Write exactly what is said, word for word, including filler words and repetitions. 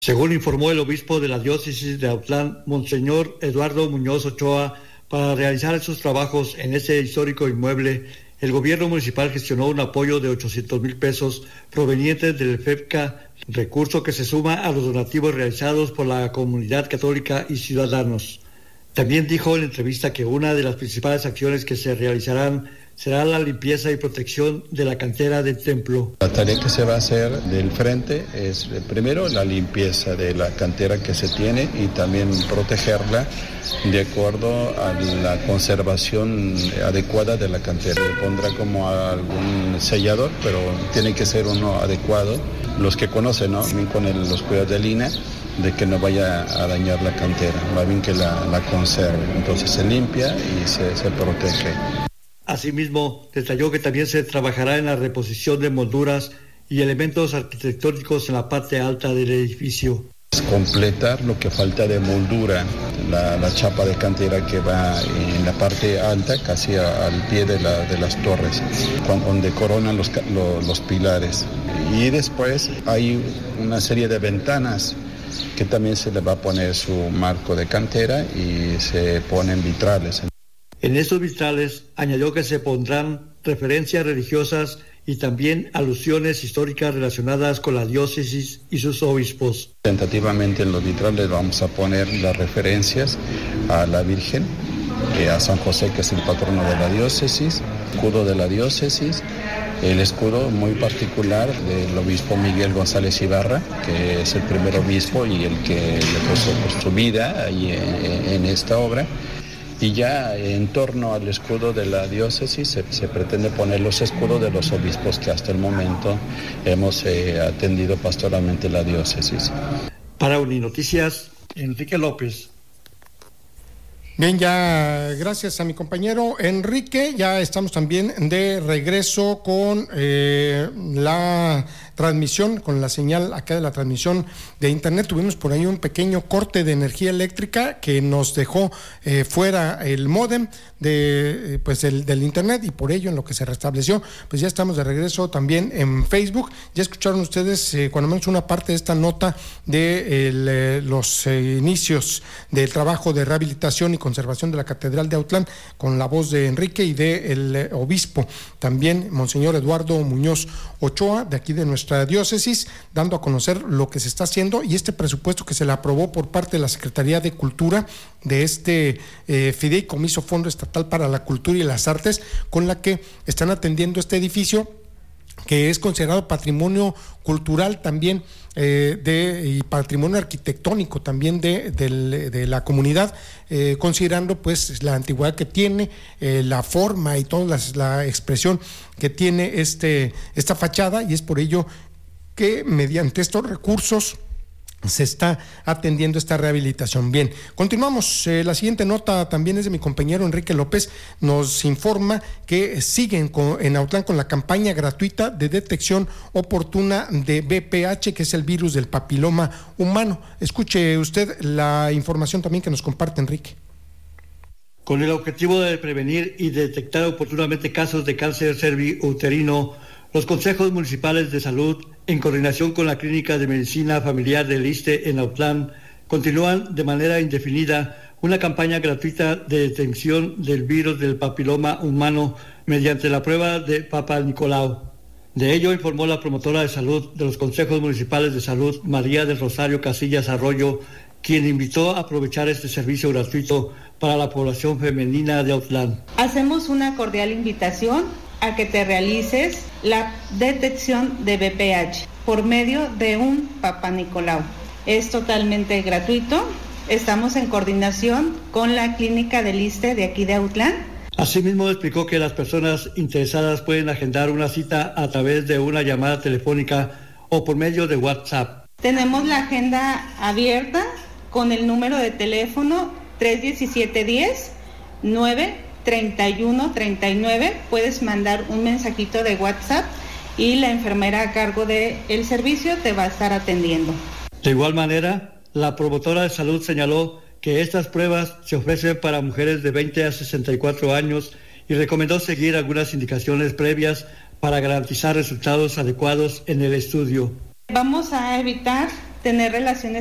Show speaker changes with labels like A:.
A: Según informó el obispo de la diócesis de Autlán, Monseñor Eduardo Muñoz Ochoa, para realizar esos trabajos en ese histórico inmueble, el gobierno municipal gestionó un apoyo de ochocientos mil pesos provenientes del F E P C A, recurso que se suma a los donativos realizados por la comunidad católica y ciudadanos. También dijo en la entrevista que una de las principales acciones que se realizarán será la limpieza y protección de la cantera del templo.
B: La tarea que se va a hacer del frente es primero la limpieza de la cantera que se tiene y también protegerla de acuerdo a la conservación adecuada de la cantera. Se pondrá como algún sellador, pero tiene que ser uno adecuado. Los que conocen, ¿no? Con el, los cuidados del I N A, de que no vaya a dañar la cantera, más bien que la, la conserve. Entonces se limpia y se, se protege.
A: Asimismo, detalló que también se trabajará en la reposición de molduras y elementos arquitectónicos en la parte alta del edificio.
B: Completar lo que falta de moldura, la, la chapa de cantera que va en la parte alta, casi a, al pie de, la, de las torres, donde coronan los, los, los pilares. Y después hay una serie de ventanas que también se le va a poner su marco de cantera y se ponen vitrales.
A: En estos vitrales añadió que se pondrán referencias religiosas y también alusiones históricas relacionadas con la diócesis y sus obispos.
B: Tentativamente en los vitrales vamos a poner las referencias a la Virgen, a San José, que es el patrono de la diócesis, escudo de la diócesis, el escudo muy particular del obispo Miguel González Ibarra, que es el primer obispo y el que le puso su vida ahí en, en esta obra. Y ya en torno al escudo de la diócesis se, se pretende poner los escudos de los obispos que hasta el momento hemos eh, atendido pastoralmente la diócesis.
A: Para Uninoticias, Enrique López.
C: Bien, ya gracias a mi compañero Enrique. Ya estamos también de regreso con eh, la transmisión, con la señal acá de la transmisión de internet. Tuvimos por ahí un pequeño corte de energía eléctrica que nos dejó eh, fuera el módem de, eh, pues el, del internet, y por ello en lo que se restableció, pues ya estamos de regreso también en Facebook. Ya escucharon ustedes eh, cuando menos una parte de esta nota de el, eh, los eh, inicios del trabajo de rehabilitación y conservación de la Catedral de Autlán, con la voz de Enrique y de el eh, obispo también, Monseñor Eduardo Muñoz Ochoa, de aquí de nuestra diócesis, dando a conocer lo que se está haciendo y este presupuesto que se le aprobó por parte de la Secretaría de Cultura, de este eh, Fideicomiso Fondo Estatal para la Cultura y las Artes, con la que están atendiendo este edificio, que es considerado patrimonio cultural también eh, de, y patrimonio arquitectónico también de, de, de la comunidad, eh, considerando pues la antigüedad que tiene, eh, la forma y toda la, la expresión que tiene este, esta fachada, y es por ello que mediante estos recursos se está atendiendo esta rehabilitación. Bien, continuamos. Eh, la siguiente nota también es de mi compañero Enrique López. Nos informa que siguen con, en Autlán con la campaña gratuita de detección oportuna de V P H, que es el virus del papiloma humano. Escuche usted la información también que nos comparte Enrique.
A: Con el objetivo de prevenir y detectar oportunamente casos de cáncer cerviuterino, los consejos municipales de salud, en coordinación con la Clínica de Medicina Familiar del ISSSTE en Autlán, continúan de manera indefinida una campaña gratuita de detección del virus del papiloma humano mediante la prueba de Papa Nicolau. De ello informó la promotora de salud de los consejos municipales de salud, María del Rosario Casillas Arroyo, quien invitó a aprovechar este servicio gratuito para la población femenina de Autlán.
D: Hacemos una cordial invitación a que te realices la detección de V P H por medio de un Papa Nicolau. Es totalmente gratuito. Estamos en coordinación con la clínica del ISSSTE de aquí de Autlán.
A: Asimismo explicó que las personas interesadas pueden agendar una cita a través de una llamada telefónica o por medio de WhatsApp.
D: Tenemos la agenda abierta con el número de teléfono tres diecisiete diez nueve treinta y uno treinta y nueve. Puedes mandar un mensajito de WhatsApp y la enfermera a cargo del servicio te va a estar atendiendo.
A: De igual manera, la promotora de salud señaló que estas pruebas se ofrecen para mujeres de veinte a sesenta y cuatro años y recomendó seguir algunas indicaciones previas para garantizar resultados adecuados en el estudio.
D: Vamos a evitar tener relaciones